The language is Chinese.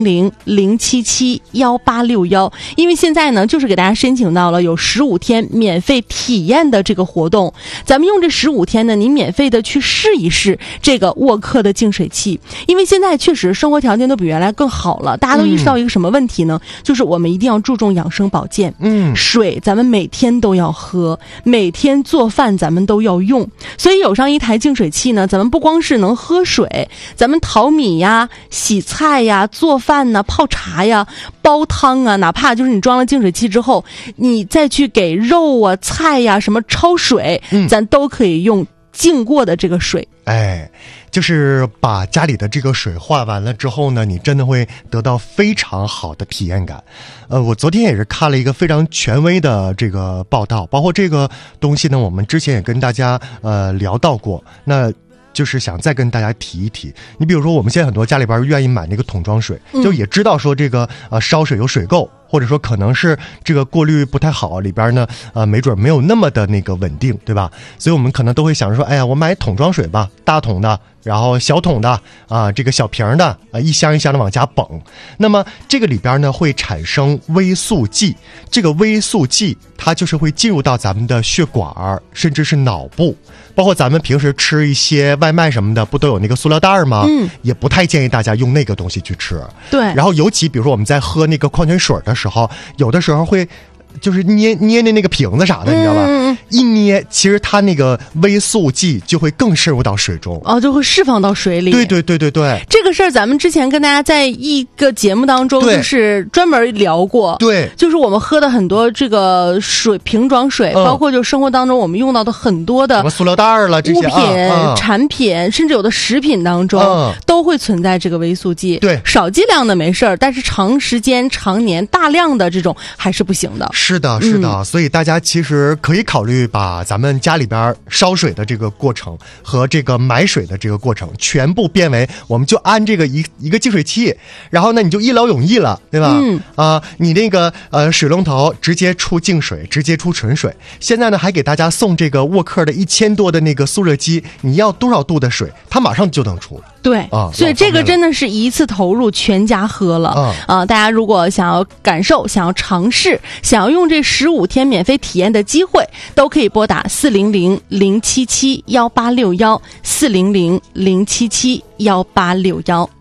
0771861，因为现在呢，就是给大家申请到了有15天免费体验的这个活动。咱们用这15天呢，你免费的去试一试这个沃克的净水器，因为现在确实生活条件都比原来更好了。大家都意识到一个什么问题呢？就是我们一定要注重养生保健。水咱们每天都要喝，每天做饭咱们都要用，所以有上一台净水器呢，咱们不光是能喝水，咱们淘米呀、洗菜呀、做饭呐、泡茶呀、煲汤啊，哪怕就是你装了净水器之后，你再去给肉啊、菜呀什么焯水，咱都可以用净过的这个水。 就是把家里的这个水换完了之后呢，你真的会得到非常好的体验感。我昨天也是看了一个非常权威的这个报道，包括这个东西呢，我们之前也跟大家聊到过。那就是想再跟大家提一提，你比如说我们现在很多家里边愿意买那个桶装水，就也知道说这个烧水有水垢，或者说可能是这个过滤不太好，里边呢没准没有那么的那个稳定，对吧？所以我们可能都会想着说，哎呀，我买桶装水吧，大桶的，然后小桶的这个小瓶的一箱一箱的往家捧。那么这个里边呢会产生微塑剂，这个微塑剂它就是会进入到咱们的血管甚至是脑部，包括咱们平时吃一些外卖什么的，不都有那个塑料袋吗？也不太建议大家用那个东西去吃。 对， 然后尤其比如说我们在喝那个矿泉水的时候，有的时候会就是捏那个瓶子啥的，你知道吧？一捏，其实它那个微塑剂就会更渗入到水中， 就会释放到水里。 对。 这个事儿咱们之前跟大家在一个节目当中就是专门聊过。 对， 就是我们喝的很多这个水瓶装水，包括就生活当中我们用到的很多的什么塑料袋了这些物品、产品，甚至有的食品当中都会存在这个微塑剂。 对， 少剂量的没事儿，但是长时间、常年、大量的这种还是不行的。 是的，所以大家其实可以考虑把咱们家里边烧水的这个过程和这个买水的这个过程全部变为，我们就安这个一个净水器，然后呢你就一劳永逸了，对吧？你那个水龙头直接出净水，直接出纯水。现在呢还给大家送这个沃克的1000多的那个速热机，你要多少度的水，它马上就能出。 对，所以这个真的是一次投入全家喝了。大家如果想要感受、想要尝试、想要用这15天免费体验的机会，都可以拨打400-077-1861 400-077-1861。